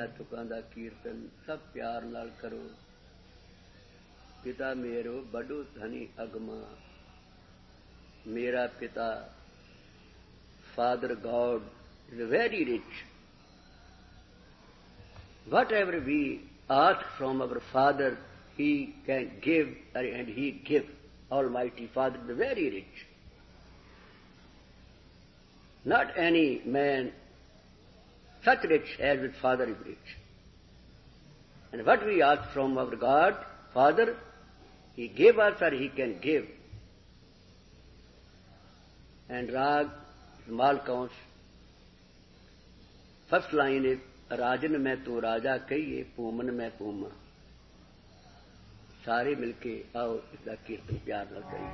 करना तुकां दा कीर्तन सब प्यार नाल करो। पिता मेरो बड़ो धनी अगमा, मेरा पिता Father God is very rich. Whatever we ask from our Father, He can give, and He gives. Almighty Father is very rich. Not any man such rich as his Father is rich. And what we ask from our God, Father, He gave us or He can give. And Rag, Malkaunsh, first line is, राजन में तो राजा कहिए, पूमन में Puma. सारे मिलके आओ इसका कीर्तन प्यार न करिए।